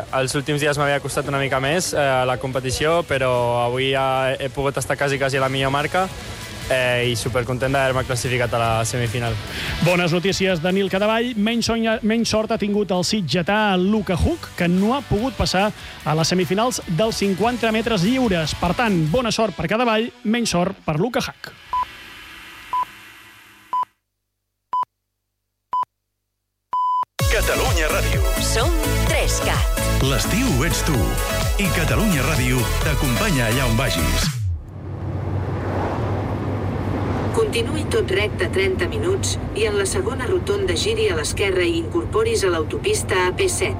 els últims dies m'havia costat una mica més la competició, però avui ja he pogut estar quasi a la millor marca i supercontent d'haver-me classificat a la semifinal. Bones notícies de Nil Cadevall. Menys sort ha tingut el sitgetà Luka Huk, que no ha pogut passar a les semifinals dels 50 metres lliures. Per tant, bona sort per Cadevall, menys sort per Luka Huk. Catalunya Ràdio. Som 3CAT. L'estiu ets tu. I Catalunya Ràdio t'acompanya allà on vagis. Continuï tot recte 30 minuts i en la segona rotonda giri a l'esquerra i incorporis a l'autopista AP7.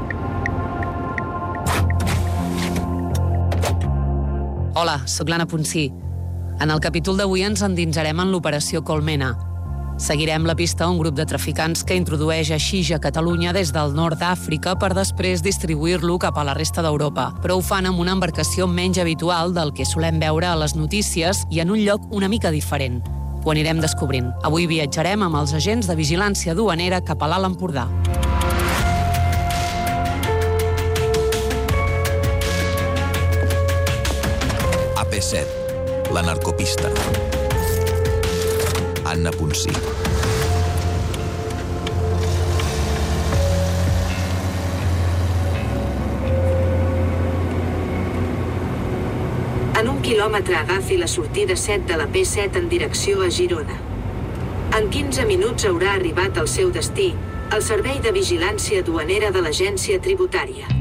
Hola, sóc l'Anna Ponsí. En el capítol d'avui ens endinsarem en l'operació Colmena. Seguirem la pista a un grup de traficants que introdueix haixix a Catalunya des del nord d'Àfrica per després distribuir-lo cap a la resta d'Europa. Però ho fan amb una embarcació menys habitual del que solem veure a les notícies i en un lloc una mica diferent. Ho anirem descobrint. Avui viatjarem amb els agents de vigilància duanera cap a l'Alt Empordà. AP7, la narcopista. Anna Ponsí. En 1 quilòmetre agafi la sortida 7 de la P7 en direcció a Girona. En 15 minuts haurà arribat al seu destí, el Servei de Vigilància Duanera de l'Agència Tributària.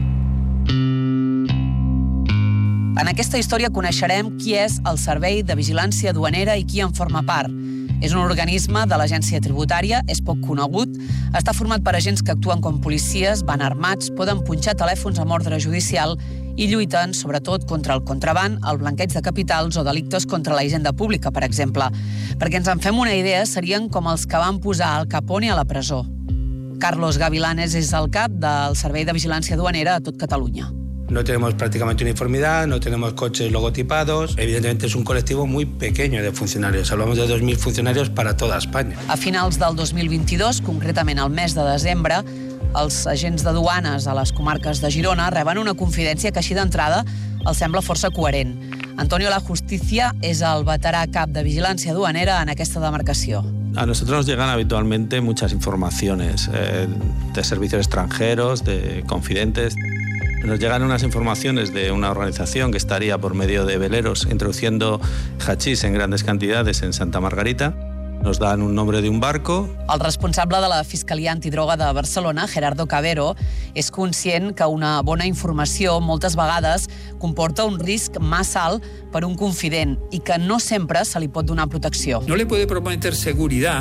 En aquesta història coneixerem qui és el Servei de Vigilància Duanera i qui en forma part. És un organisme de l'Agència Tributària, és poc conegut, està format per agents que actuen com policies, van armats, poden punxar telèfons amb ordre judicial i lluiten, sobretot, contra el contraban, el blanqueig de capitals o delictes contra la hisenda pública, per exemple. Perquè ens en fem una idea, serien com els que van posar Al Capone a la presó. Carlos Gavilanes és el cap del Servei de Vigilància Duanera a tot Catalunya. No tenemos prácticamente uniformidad, no tenemos coches logotipados. Evidentemente es un colectivo muy pequeño de funcionarios. Hablamos de 2.000 funcionarios para toda España. A finals del 2022, concretament al mes de desembre, els agents de duanes a les comarques de Girona reben una confidència que així d'entrada els sembla força coherent. Antonio La Justicia és el veterà cap de vigilància duanera en aquesta demarcació. A nosotros nos llegan habitualmente muchas informaciones de servicios extranjeros, de confidentes. Nos llegan unas informaciones de una organización que estaría por medio de veleros introduciendo hachís en grandes cantidades en Santa Margarita. Nos dan un nombre de un barco. El responsable de la Fiscalia Antidroga de Barcelona, Gerardo Cabero, és conscient que una bona informació moltes vegades comporta un risc massa alt per un confident i que no sempre se li pot donar protecció. No le puede prometer seguridad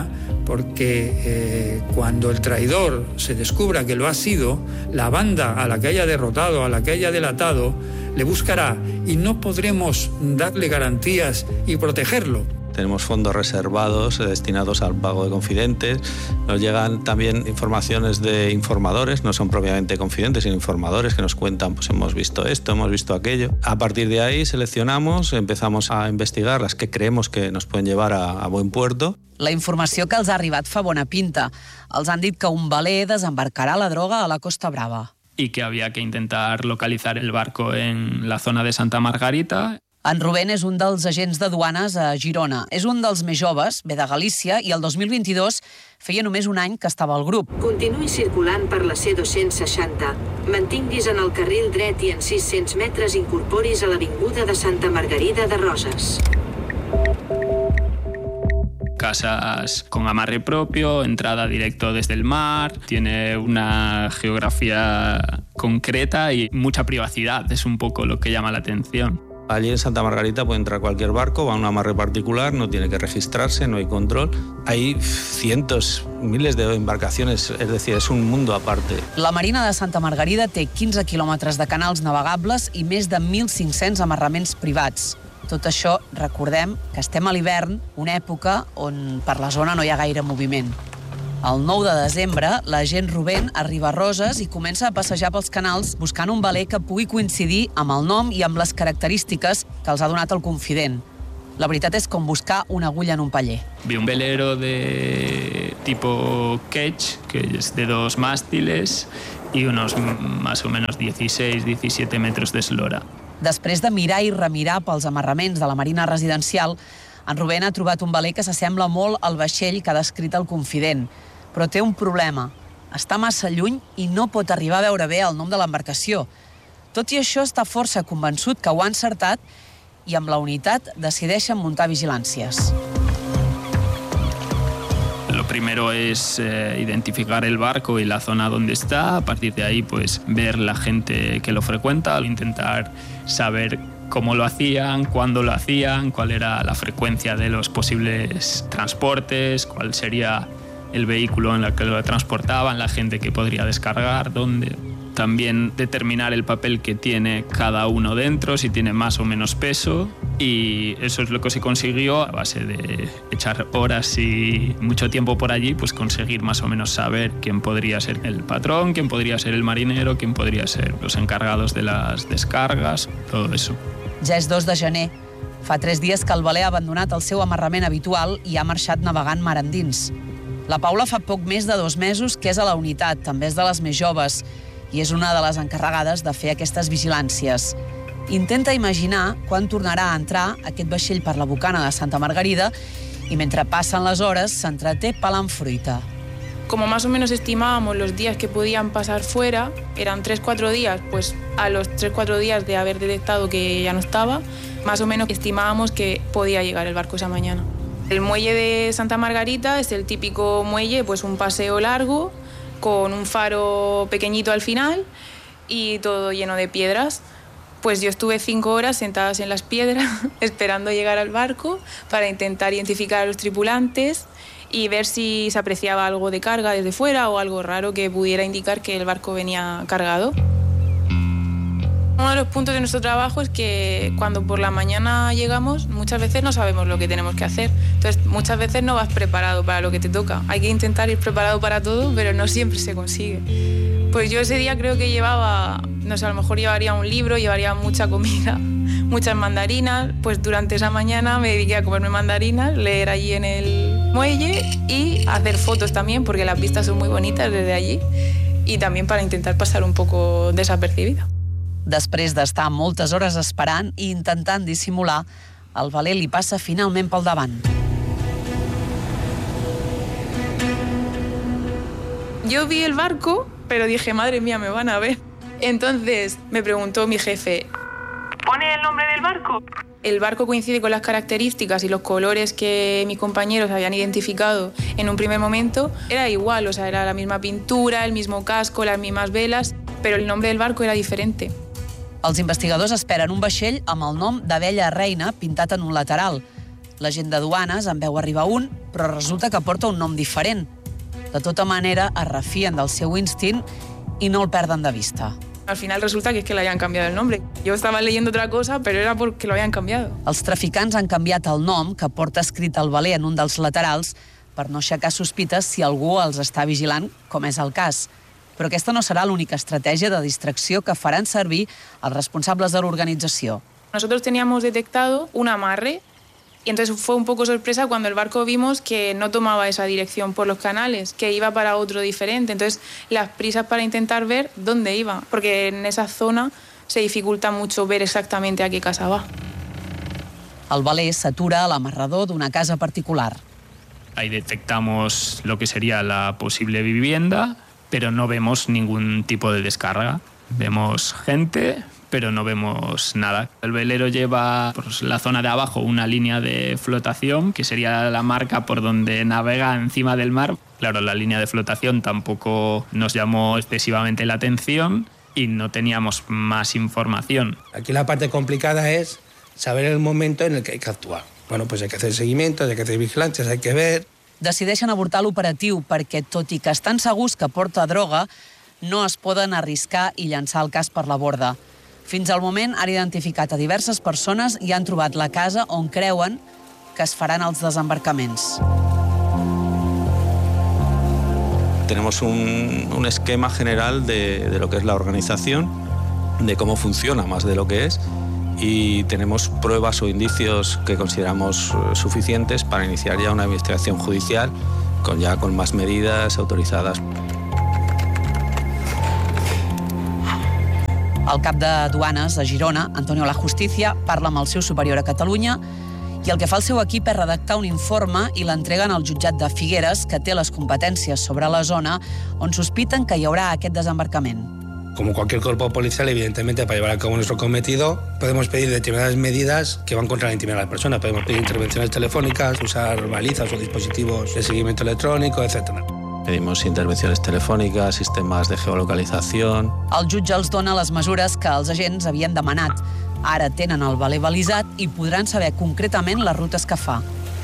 porque cuando el traidor se descubra que lo ha sido, la banda a la que haya derrotado, a la que haya delatado, le buscará y no podremos darle garantías y protegerlo. Tenemos fondos reservados destinados al pago de confidentes. Nos llegan también informaciones de informadores, no son propiamente confidentes, sino informadores que nos cuentan, pues hemos visto esto, hemos visto aquello. A partir de ahí seleccionamos, empezamos a investigar las que creemos que nos pueden llevar a buen puerto. La informació que els ha arribat fa bona pinta. Els han dit que un veler desembarcarà la droga a la Costa Brava. Y que había que intentar localizar el barco en la zona de Santa Margarita. En Rubén és un dels agents de duanes a Girona. És un dels més joves, ve de Galícia, i el 2022 feia només un any que estava al grup. Continuï circulant per la C260. Mantinguis en el carril dret i en 600 metres incorporis a l'avinguda de Santa Margarida de Roses. Casas con amarre propio, entrada directo desde el mar, tiene una geografía concreta y mucha privacidad, es un poco lo que llama la atención. Allí en Santa Margarita puede entrar cualquier barco, va a un amarre particular, no tiene que registrarse, no hay control. Hay cientos, miles de embarcaciones, es decir, es un mundo aparte. La Marina de Santa Margarida té 15 quilòmetres de canals navegables i més de 1.500 amarraments privats. Tot això, recordem que estem a l'hivern, una època on per la zona no hi ha gaire moviment. El 9 de desembre, l'agent Rubén arriba a Roses i comença a passejar pels canals buscant un veler que pugui coincidir amb el nom i amb les característiques que els ha donat el confident. La veritat és com buscar una agulla en un paller. Vi un velero de tipo ketch, que es de 2 mástiles, i unos más o menos 16-17 metres d'eslora. Després de mirar i remirar pels amarraments de la marina residencial, en Rubén ha trobat un veler que s'assembla molt al vaixell que ha descrit el confident, però té un problema. Està massa lluny i no pot arribar a veure bé el nom de l'embarcació. Tot i això, està força convençut que ho ha encertat i amb la unitat decideixen muntar vigilàncies. Lo primero es identificar el barco y la zona donde está. A partir de ahí, pues ver la gente que lo frecuenta, intentar saber cómo lo hacían, cuándo lo hacían, cuál era la frecuencia de los posibles transportes, cuál sería el vehículo en el que lo transportaban, la gente que podría descargar, dónde. También determinar el papel que tiene cada uno dentro, si tiene más o menos peso, y eso es lo que se consiguió a base de echar horas y mucho tiempo por allí, pues conseguir más o menos saber quién podría ser el patrón, quién podría ser el marinero, quién podría ser los encargados de las descargas, todo eso. Ja és 2 de gener. Fa 3 dies que el veler ha abandonat el seu amarrament habitual i ha marxat navegant mar endins. La Paula fa poc més de 2 mesos que és a la unitat, també és de les més joves, i és una de les encarregades de fer aquestes vigilàncies. Intenta imaginar quan tornarà a entrar aquest vaixell per la bocana de Santa Margarida i mentre passen les hores s'entreté pelant fruita. Como más o menos estimábamos los días que podían pasar fuera, eran 3-4 días, pues a los 3-4 días de haber detectado que ya no estaba, más o menos estimábamos que podía llegar el barco esa mañana. El muelle de Santa Margarita es el típico muelle, pues un paseo largo, con un faro pequeñito al final y todo lleno de piedras. Pues yo estuve 5 horas sentadas en las piedras esperando llegar al barco para intentar identificar a los tripulantes y ver si se apreciaba algo de carga desde fuera o algo raro que pudiera indicar que el barco venía cargado. Uno de los puntos de nuestro trabajo es que cuando por la mañana llegamos, muchas veces no sabemos lo que tenemos que hacer. Entonces, muchas veces no vas preparado para lo que te toca. Hay que intentar ir preparado para todo, pero no siempre se consigue. Pues yo ese día creo que llevaba, no sé, a lo mejor llevaría un libro, llevaría mucha comida, muchas mandarinas. Pues durante esa mañana me dediqué a comerme mandarinas, leer allí en el muelle y hacer fotos también, porque las vistas son muy bonitas desde allí, y también para intentar pasar un poco desapercibida. Després d'estar moltes hores esperant i intentant dissimular, el veler li passa finalment pel davant. Yo vi el barco, pero dije, madre mía, me van a ver. Entonces me preguntó mi jefe, ¿pone el nombre del barco? El barco coincide con las características y los colores que mis compañeros habían identificado en un primer momento. Era igual, o sea, era la misma pintura, el mismo casco, las mismas velas, pero el nombre del barco era diferente. Els investigadors esperen un vaixell amb el nom d'Abella Reina pintat en un lateral. La gent de duanes en veu arribar un, però resulta que porta un nom diferent. De tota manera, es refien del seu instint i no el perden de vista. Al final resulta que es que le habían cambiado el nombre. Yo estaba leyendo otra cosa, pero era porque lo habían cambiado. Els traficants han canviat el nom, que porta escrit el veler en un dels laterals, per no aixecar sospites si algú els està vigilant, com és el cas. Però aquesta no serà l'única estratègia de distracció que faran servir els responsables de l'organització. Nosotros teníamos detectado un amarre y entonces fue un poco sorpresa cuando el barco vimos que no tomaba esa dirección por los canales, que iba para otro diferente. Entonces las prisas para intentar ver dónde iba, porque en esa zona se dificulta mucho ver exactamente a qué casa va. El veler s'atura a l'amarrador d'una casa particular. Ahí detectamos lo que sería la posible vivienda, pero no vemos ningún tipo de descarga. Vemos gente, pero no vemos nada. El velero lleva por la zona de abajo una línea de flotación, que sería la marca por donde navega encima del mar. Claro, la línea de flotación tampoco nos llamó excesivamente la atención y no teníamos más información. Aquí la parte complicada es saber el momento en el que hay que actuar. Bueno, pues hay que hacer seguimientos, hay que hacer vigilancias, hay que ver. Decideixen avortar l'operatiu perquè, tot i que estan segurs que porta droga, no es poden arriscar i llançar el cas per la borda. Fins al moment han identificat a diverses persones i han trobat la casa on creuen que es faran els desembarcaments. Tenemos un esquema general de lo que es la organización, de cómo funciona más de lo que es, y tenemos pruebas o indicios que consideramos suficientes para iniciar ya una investigación judicial con más medidas autorizadas. El cap de duanes a Girona, Antonio La Justicia, parla amb el seu superior a Catalunya i el que fa el seu equip és redactar un informe i l'entreguen al jutjat de Figueres, que té les competències sobre la zona on sospiten que hi haurà aquest desembarcament. Como cualquier cuerpo policial, evidentemente, para llevar a cabo nuestro cometido, podemos pedir determinadas medidas que van contra la intimidad de la persona. Podemos pedir intervenciones telefónicas, usar balizas o dispositivos de seguimiento electrónico, etc. Pedimos intervenciones telefòniques, sistemes de geolocalització... El jutge els dona les mesures que els agents havien demanat. Ara tenen el veler balisat i podran saber concretament les rutes que fa.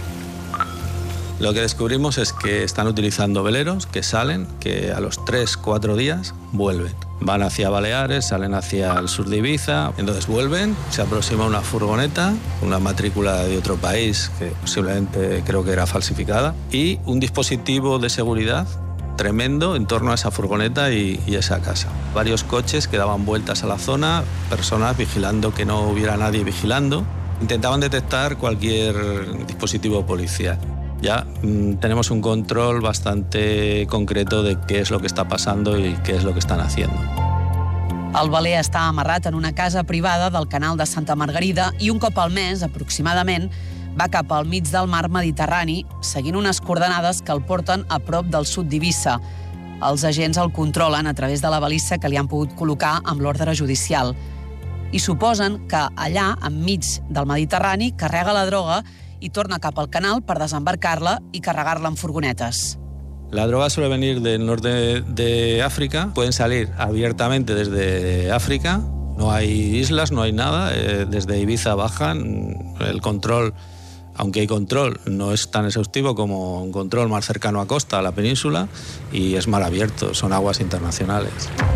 Lo que descubrimos es que están utilizando veleros que salen, que a los 3-4 días vuelven. Van hacia Baleares, salen hacia el sur de Ibiza, entonces vuelven, se aproxima una furgoneta, una matrícula de otro país que posiblemente creo que era falsificada, y un dispositivo de seguridad tremendo en torno a esa furgoneta y esa casa. Varios coches que daban vueltas a la zona, personas vigilando que no hubiera nadie vigilando. Intentaban detectar cualquier dispositivo policial. Ya tenemos un control bastante concreto de qué es lo que está pasando y qué es lo que están haciendo. El veler està amarrat en una casa privada del canal de Santa Margarida i un cop al mes, aproximadament, va cap al mig del mar Mediterrani, seguint unes coordenades que el porten a prop del sud d'Eivissa. Els agents el controlen a través de la balissa que li han pogut col·locar amb l'ordre judicial. I suposen que allà, enmig del Mediterrani, carrega la droga y torna cap al canal per desembarcar-la y carregar-la en furgonetes. La droga suele venir del norte de África. Pueden salir abiertamente desde África. No hay islas, no hay nada. Desde Ibiza bajan. El control, aunque hay control, no es tan exhaustivo como un control más cercano a costa, a la península, y es mar abierto, son aguas internacionales.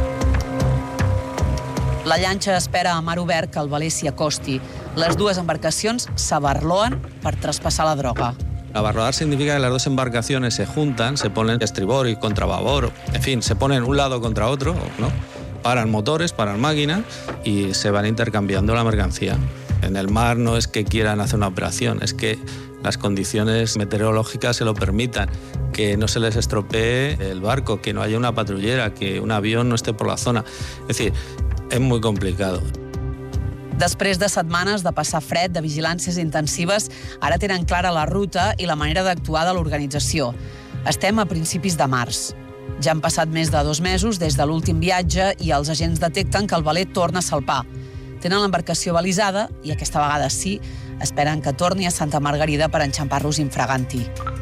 La llanxa espera a mar obert que el veler s'hi acosti. Les dues embarcacions s'abarloen per traspassar la droga. Abarroar significa que las dos embarcaciones se juntan, se ponen estribor y contrababor, en fin, se ponen un lado contra otro, ¿no? Paran motores, paran máquinas y se van intercambiando la mercancía. En el mar no es que quieran hacer una operación, es que las condiciones meteorológicas se lo permitan, que no se les estropee el barco, que no haya una patrullera, que un avión no esté por la zona. Es decir, és molt complicat. Després de setmanes de passar fred, de vigilàncies intensives, ara tenen clara la ruta i la manera d'actuar de l'organització. Estem a principis de març. Ja han passat més de 2 mesos des de l'últim viatge i els agents detecten que el veler torna a salpar. Tenen l'embarcació balisada i aquesta vegada sí, esperen que torni a Santa Margarida per enxampar-los infraganti.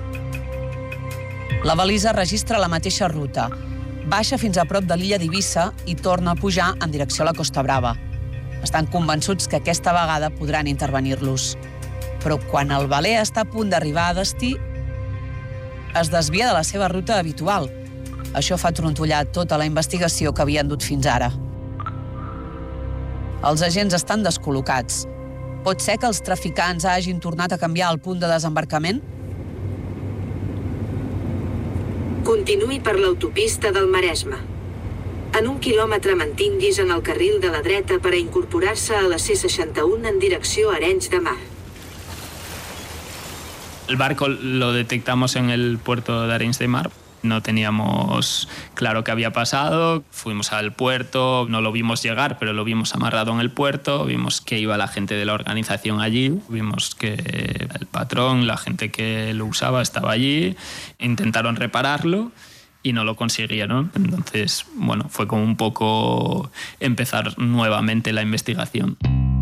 La balisa registra la mateixa ruta. Baixa fins a prop de l'illa d'Eivissa i torna a pujar en direcció a la Costa Brava. Estan convençuts que aquesta vegada podran intervenir-los. Però quan el veler està a punt d'arribar a destí, es desvia de la seva ruta habitual. Això fa trontollar tota la investigació que havien dut fins ara. Els agents estan descol·locats. Pot ser que els traficants hagin tornat a canviar el punt de desembarcament? Continuï per l'autopista del Maresme. En 1 quilòmetre mantinguis en el carril de la dreta per a incorporar-se a la C61 en direcció a Arenys de Mar. El barco lo detectamos en el puerto de Arenys de Mar. No teníamos claro qué había pasado. Fuimos al puerto, no lo vimos llegar, pero lo vimos amarrado en el puerto. Vimos que iba la gente de la organización allí. Vimos que el patrón, la gente que lo usaba, estaba allí. Intentaron repararlo y no lo consiguieron. Entonces, bueno, fue como un poco empezar nuevamente la investigación.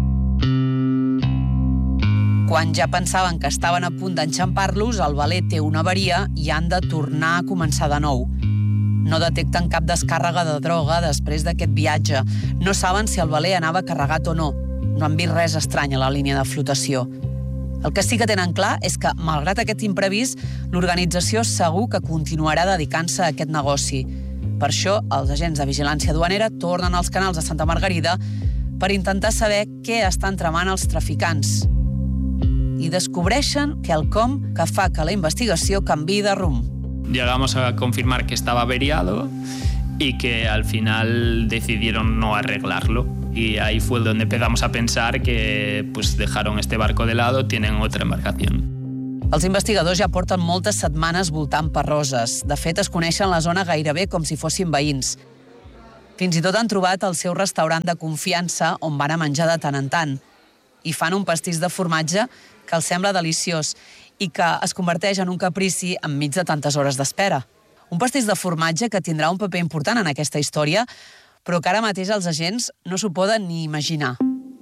Quan ja pensaven que estaven a punt d'enxampar-los, el veler té una avaria i han de tornar a començar de nou. No detecten cap descàrrega de droga després d'aquest viatge. No saben si el veler anava carregat o no. No han vist res estrany a la línia de flotació. El que sí que tenen clar és que, malgrat aquest imprevist, l'organització segur que continuarà dedicant-se a aquest negoci. Per això, els agents de vigilància duanera tornen als canals de Santa Margarida per intentar saber què estan tramant els traficants. I descobreixen quelcom que fa que la investigació canviï de rumb. Llegamos a confirmar que estaba averiado y que al final decidieron no arreglarlo. Y ahí fue donde empezamos a pensar que pues, dejaron este barco de lado, tienen otra embarcación. Els investigadors ja porten moltes setmanes voltant per Roses. De fet, es coneixen la zona gairebé com si fossin veïns. Fins i tot han trobat el seu restaurant de confiança on van a menjar de tant en tant. I fan un pastís de formatge que els sembla deliciós i que es converteix en un caprici enmig de tantes hores d'espera. Un pastís de formatge que tindrà un paper important en aquesta història, però que ara mateix els agents no s'ho poden ni imaginar.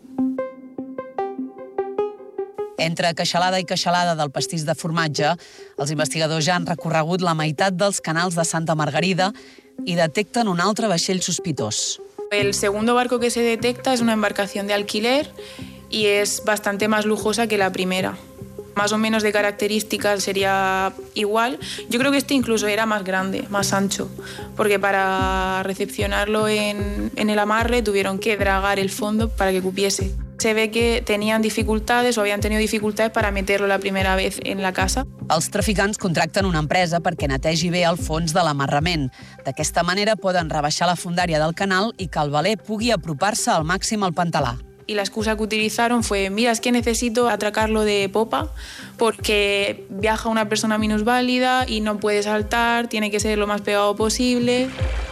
Entre queixalada i queixalada del pastís de formatge, els investigadors ja han recorregut la meitat dels canals de Santa Margarida y detectan un altre vaixell sospitós. El segundo barco que se detecta es una embarcación de alquiler y es bastante más lujosa que la primera. Más o menos de características sería igual. Yo creo que este incluso era más grande, más ancho, porque para recepcionarlo en el amarre tuvieron que dragar el fondo para que cupiese. Se ve que tenían dificultades o habían tenido dificultades para meterlo la primera vez en la casa. Els traficants contracten una empresa perquè netegi bé el fons de l'amarrament. D'aquesta manera poden rebaixar la fondària del canal i que el veler pugui apropar-se al màxim al pantalà. Y la excusa que utilizaron fue, mira, es que necesito atracarlo de popa porque viaja una persona minusválida y no puede saltar, tiene que ser lo más pegado posible.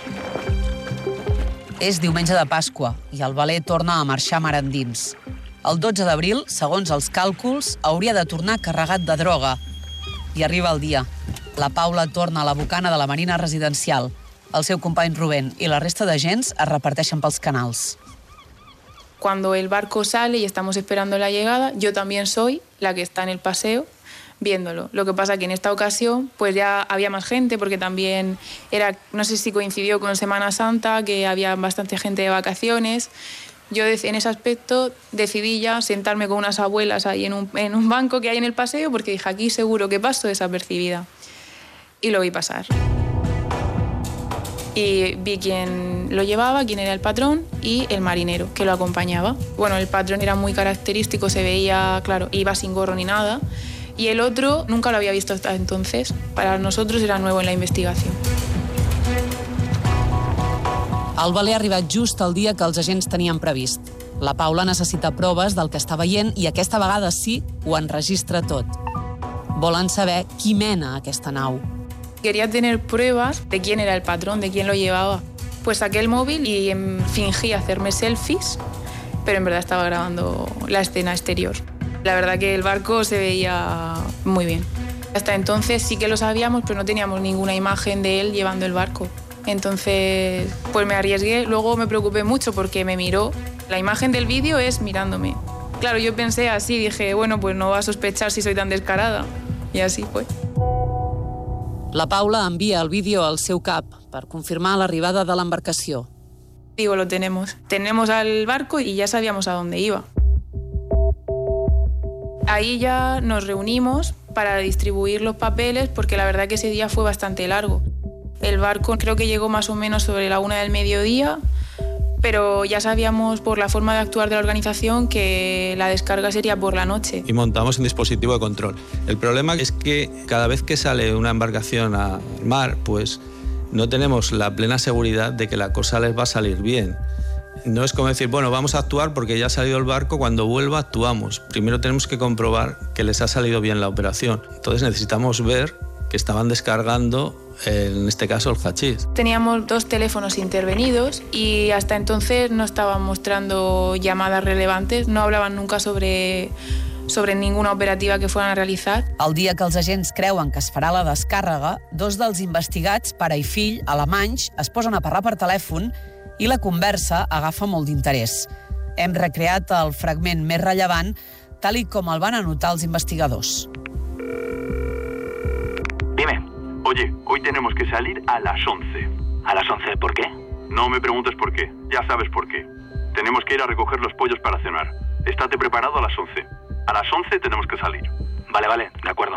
És diumenge de Pasqua i el veler torna a marxar mar endins. El 12 d'abril, segons els càlculs, hauria de tornar carregat de droga. I arriba el dia. La Paula torna a la bocana de la Marina Residencial. El seu company Rubén i la resta d'agents es reparteixen pels canals. Cuando el barco sale y estamos esperando la llegada, yo también soy la que está en el paseo viéndolo. Lo que pasa que en esta ocasión pues ya había más gente porque también era, no sé si coincidió con Semana Santa, que había bastante gente de vacaciones. Yo en ese aspecto decidí ya sentarme con unas abuelas ahí en un banco que hay en el paseo porque dije, aquí seguro que paso desapercibida. Y lo vi pasar. Y vi quién lo llevaba, quién era el patrón y el marinero que lo acompañaba. Bueno, el patrón era muy característico, se veía, claro, iba sin gorro ni nada. Y el otro nunca lo había visto hasta entonces. Para nosotros era nuevo en la investigación. El veler ha arribat just el dia que els agents tenien previst. La Paula necessita proves del que està veient i aquesta vegada sí ho enregistra tot. Volen saber qui mena aquesta nau. Quería tener pruebas de quién era el patrón, de quién lo llevaba. Pues saqué el móvil y fingí hacerme selfies, pero en verdad estaba grabando la escena exterior. La verdad que el barco se veía muy bien. Hasta entonces sí que lo sabíamos, pero no teníamos ninguna imagen de él llevando el barco. Entonces, pues me arriesgué. Luego me preocupé mucho porque me miró. La imagen del vídeo es mirándome. Claro, yo pensé así, dije, bueno, pues no va a sospechar si soy tan descarada. Y así fue. La Paula envia el vídeo al seu cap per confirmar l'arribada de l'embarcació. Digo, lo tenemos. Tenemos al barco y ya sabíamos a dónde iba. Ahí ya nos reunimos para distribuir los papeles porque la verdad que ese día fue bastante largo. El barco creo que llegó más o menos sobre la 1 del mediodía, pero ya sabíamos por la forma de actuar de la organización que la descarga sería por la noche. Y montamos un dispositivo de control. El problema es que cada vez que sale una embarcación al mar, pues no tenemos la plena seguridad de que la cosa les va a salir bien. No es como decir, bueno, vamos a actuar porque ya ha salido el barco, cuando vuelva actuamos. Primero tenemos que comprobar que les ha salido bien la operación. Entonces necesitamos ver que estaban descargando, en este caso, el hachís. Teníamos 2 teléfonos intervenidos y hasta entonces no estaban mostrando llamadas relevantes, no hablaban nunca sobre ninguna operativa que fueran a realitzar. El dia que els agents creuen que es farà la descàrrega, 2 dels investigats, pare i fill, alemanys, es posen a parlar per telèfon i la conversa agafa molt d'interès. Hem recreat el fragment més rellevant tal i com el van anotar els investigadors. Dime. Oye, hoy tenemos que salir a las 11. ¿A las 11 por qué? No me preguntes por qué, ya sabes por qué. Tenemos que ir a recoger los pollos para cenar. Estate preparado a las 11. A las 11 tenemos que salir. Vale, de acuerdo.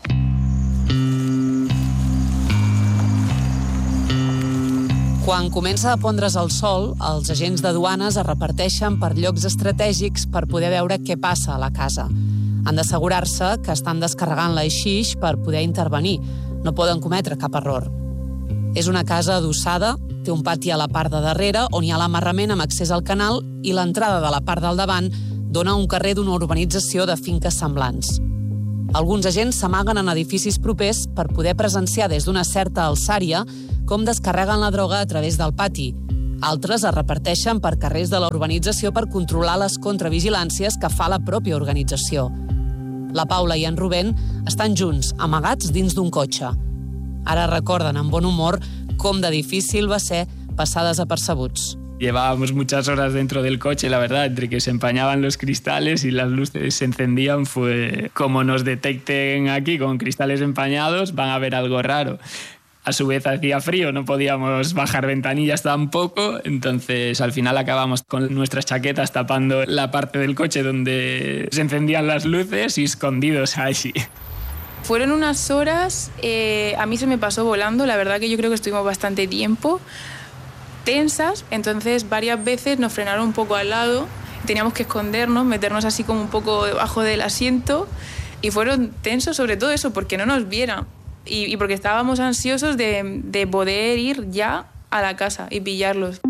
Quan comença a pondre's el sol, els agents de duanes es reparteixen per llocs estratègics per poder veure què passa a la casa. Han d'assegurar-se que estan descarregant l'haixix per poder intervenir. No poden cometre cap error. És una casa adossada, té té un pati a la part de darrere on hi ha l'amarrament amb accés al canal i l'entrada de la part del davant dona a un carrer d'una urbanització de finques semblants. Alguns agents s'amaguen en edificis propers per poder presenciar des d'una certa alçària com descarreguen la droga a través del pati. Altres es reparteixen per carrers de la urbanització per controlar les contravigilàncies que fa la pròpia organització. La Paula i en Rubén estan junts, amagats dins d'un cotxe. Ara recorden amb bon humor com de difícil va ser passar desapercebuts. Llevábamos muchas horas dentro del coche, la verdad, entre que se empañaban los cristales y las luces se encendían, fue como nos detecten aquí con cristales empañados, van a ver algo raro. A su vez hacía frío, no podíamos bajar ventanillas tampoco, entonces al final acabamos con nuestras chaquetas tapando la parte del coche donde se encendían las luces y escondidos allí. Fueron unas horas, a mí se me pasó volando, la verdad que yo creo que estuvimos bastante tiempo, tensas, entonces varias veces nos frenaron un poco al lado, teníamos que escondernos, meternos así como un poco debajo del asiento y fueron tensos sobre todo eso, porque no nos vieran y porque estábamos ansiosos de poder ir ya a la casa y pillarlos.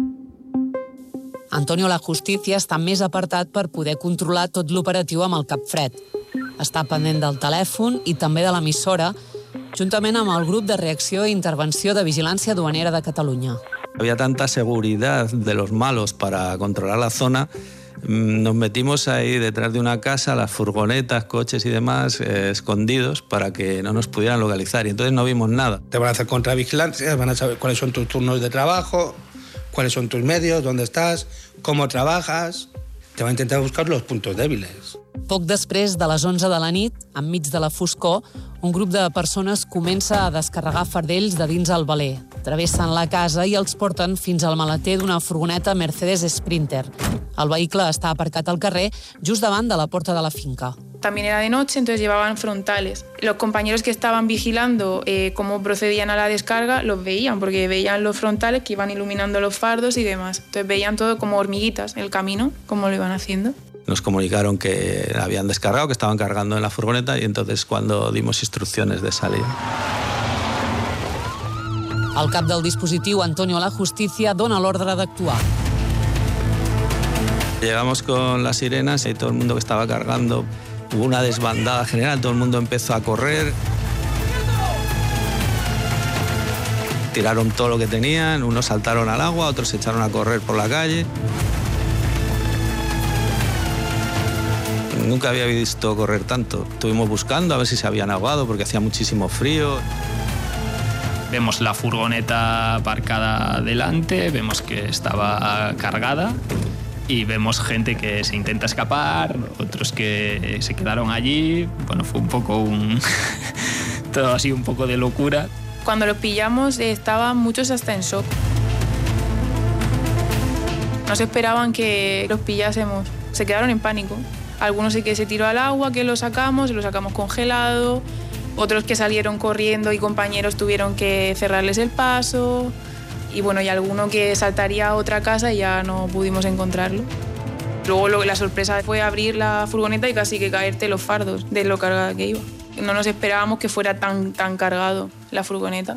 Antonio La Justícia està més apartat per poder controlar tot l'operatiu amb el cap fred. Està pendent del telèfon i també de l'emissora, juntament amb el grup de reacció i intervenció de Vigilància Duanera de Catalunya. Había tanta seguridad de los malos para controlar la zona. Nos metimos ahí detrás de una casa, las furgonetas, coches y demás, escondidos para que no nos pudieran localizar. Y entonces no vimos nada. Te van a hacer contravigilancia, van a saber cuáles son tus turnos de trabajo, cuáles son tus medios, dónde estás, cómo trabajas. Te van a intentar buscar los puntos débiles. Poc després de les 11 de la nit, enmig de la foscor, un grup de persones comença a descarregar fardells de dins el veler. Travessen la casa i els porten fins al maleter d'una furgoneta Mercedes Sprinter. El vehicle està aparcat al carrer, just davant de la porta de la finca. También era de noche, entonces llevaban frontales. Los compañeros que estaban vigilando cómo procedían a la descarga los veían, porque veían los frontales que iban iluminando los fardos y demás. Entonces veían todo como hormiguitas, el camino, cómo lo iban haciendo. Nos comunicaron que habían descargado, que estaban cargando en la furgoneta y entonces cuando dimos instrucciones de salir. El cap del dispositiu, Antonio La Justícia, dona l'ordre d'actuar. Llegamos con las sirenas y todo el mundo que estaba cargando, hubo una desbandada general, todo el mundo empezó a correr. Tiraron todo lo que tenían, unos saltaron al agua, otros se echaron a correr por la calle. Nunca había visto correr tanto. Estuvimos buscando a ver si se habían ahogado porque hacía muchísimo frío. Vemos la furgoneta aparcada delante, vemos que estaba cargada y vemos gente que se intenta escapar, otros que se quedaron allí. Bueno, fue un poco todo así un poco de locura. Cuando los pillamos estaban muchos hasta en shock. No se esperaban que los pillásemos, se quedaron en pánico. Algunos sí que se tiró al agua, que lo sacamos congelado. Otros que salieron corriendo y compañeros tuvieron que cerrarles el paso. Y bueno, y alguno que saltaría a otra casa y ya no pudimos encontrarlo. Luego la sorpresa fue abrir la furgoneta y casi que caerte los fardos de lo cargada que iba. No nos esperábamos que fuera tan cargado la furgoneta.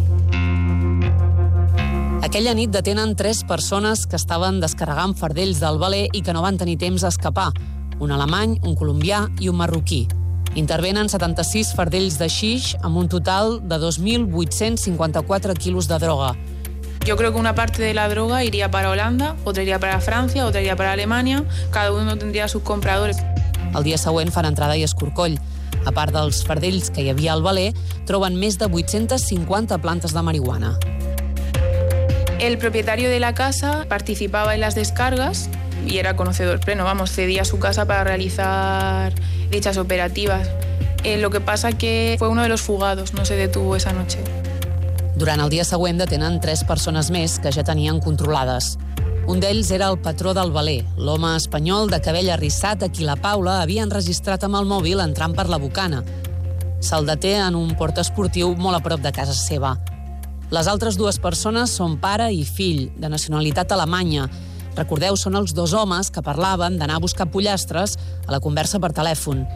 Aquella nit detenen 3 persones que estaven descarregant fardells del veler i que no van tenir temps d'escapar. Un alemany, un colombià i un marroquí. Intervenen 76 fardells de xix amb un total de 2.854 quilos de droga. Yo creo que una parte de la droga iría para Holanda, otra iría para Francia, otra iría para Alemania. Cada uno tendría sus compradores. El dia següent fan entrada i escorcoll. A part dels fardells que hi havia al veler, troben més de 850 plantes de marihuana. El propietario de la casa participaba en las descargas y era conocedor pleno, cedía su casa para realizar dichas operativas. Lo que pasa que fue uno de los fugados, no se detuvo esa noche. Durant el dia següent detenen 3 persones més que ja tenien controlades. Un d'ells era el patró del veler, l'home espanyol de cabell arrissat a qui la Paula havia enregistrat amb el mòbil entrant per la bocana. Se'l deté en un port esportiu molt a prop de casa seva. Les altres 2 persones són pare i fill, de nacionalitat alemanya. Recordeu, són els 2 homes que parlaven d'anar a buscar pollastres a la conversa per telèfon.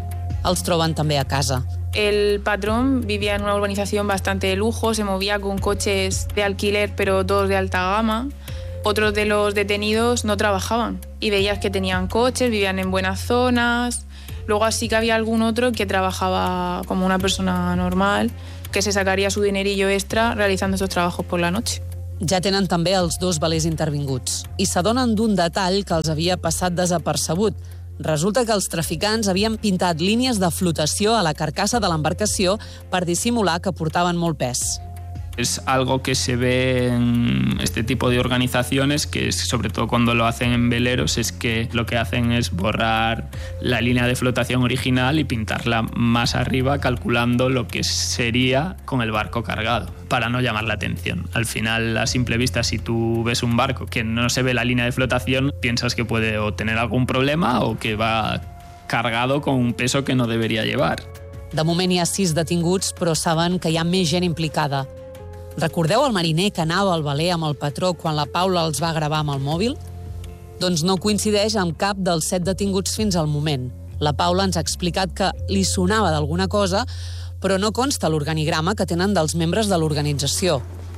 els troben també a casa. El patrón vivía en una urbanización bastante de lujo, se movía con coches de alquiler, pero todos de alta gama. Otros de los detenidos no trabajaban y veías que tenían coches, vivían en buenas zonas. Luego sí que había algún otro que trabajaba como una persona normal, que se sacaría su dinerillo extra realizando esos trabajos por la noche. Ja tenen també els 2 velers intervinguts i s'adonen d'un detall que els havia passat desapercebut. Resulta que els traficants havien pintat línies de flotació a la carcassa de l'embarcació per dissimular que portaven molt pes. Es algo que se ve en este tipo de organizaciones, que es, sobre todo cuando lo hacen en veleros, es que lo que hacen es borrar la línea de flotación original y pintarla más arriba, calculando lo que sería con el barco cargado, para no llamar la atención. Al final, a simple vista, si tú ves un barco que no se ve la línea de flotación, piensas que puede o tener algún problema o que va cargado con un peso que no debería llevar. De moment hi ha 6 detinguts, però saben que hi ha més gent implicada. Recordeu el mariner que anava al veler amb el patró quan la Paula els va gravar amb el mòbil? Doncs no coincideix amb cap dels 7 detinguts fins al moment. La Paula ens ha explicat que li sonava d'alguna cosa, però no consta l'organigrama que tenen dels membres de l'organització.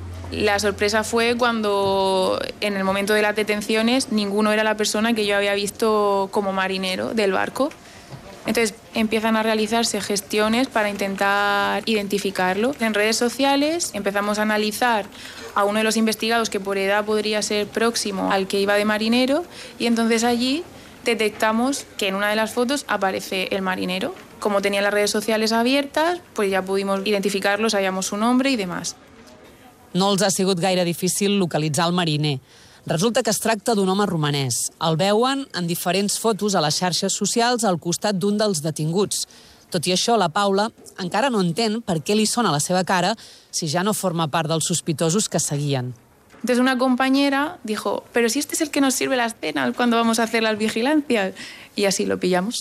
La sorpresa fue cuando, en el momento de las detenciones, ninguno era la persona que yo había visto como marinero del barco. Entonces empiezan a realizarse gestiones para intentar identificarlo. En redes sociales empezamos a analizar a uno de los investigados que por edad podría ser próximo al que iba de marinero y entonces allí detectamos que en una de las fotos aparece el marinero. Como tenía las redes sociales abiertas, pues ya pudimos identificarlo, sabíamos su nombre y demás. No els ha sigut gaire difícil localitzar el mariner. Resulta que es tracta d'un home romanès. El veuen en diferents fotos a les xarxes socials al costat d'un dels detinguts. Tot i això, la Paula encara no entén per què li sona la seva cara si ja no forma part dels sospitosos que seguien. Entonces una compañera dijo, pero si este es el que nos sirve las cenas cuando vamos a hacer las vigilancias. Y así lo pillamos.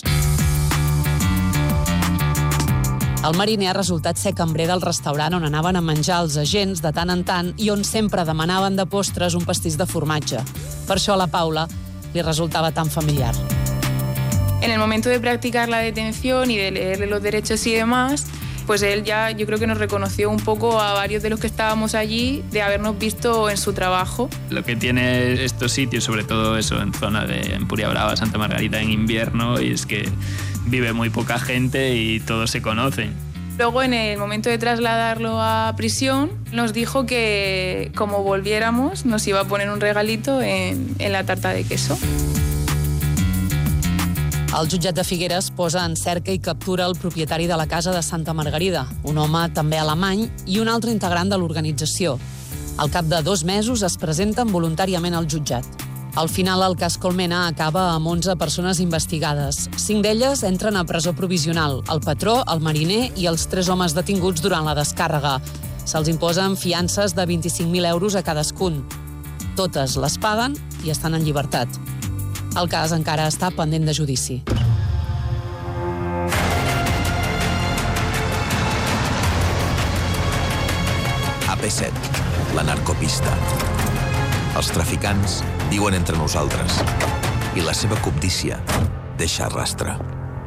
El mariner ha resultat ser cambrer del restaurant on anaven a menjar els agents de tant en tant i on sempre demanaven de postres un pastís de formatge. Per això a la Paula li resultava tan familiar. En el momento de practicar la detención y de leerle los derechos y demás, pues él ya, yo creo que nos reconoció un poco a varios de los que estábamos allí de habernos visto en su trabajo. Lo que tiene estos sitios, sobre todo eso en zona de Empuriabrava, Santa Margarita en invierno, y es que vive muy poca gente y todos se conocen. Luego, en el momento de trasladarlo a prisión, nos dijo que como volviéramos nos iba a poner un regalito en la tarta de queso. El jutjat de Figueres posa en cerca i captura el propietari de la casa de Santa Margarida, un home també alemany i un altre integrant de l'organització. Al cap de 2 mesos es presenten voluntàriament al jutjat. Al final, el cas Colmena acaba amb 11 persones investigades. 5 d'elles entren a presó provisional, el patró, el mariner i els 3 homes detinguts durant la descàrrega. Se'ls imposen fiances de 25.000 euros a cadascun. Totes les paguen i estan en llibertat. El cas encara està pendent de judici. AP7, la narcopista. Els traficants viuen entre nosaltres i la seva cobdícia deixa rastre.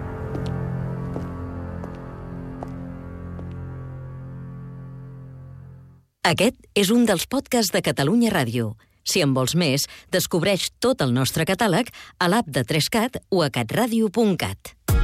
Aquest és un dels podcasts de Catalunya Ràdio. Si en vols més, descobreix tot el nostre catàleg a l'app de 3CAT o a catradio.cat.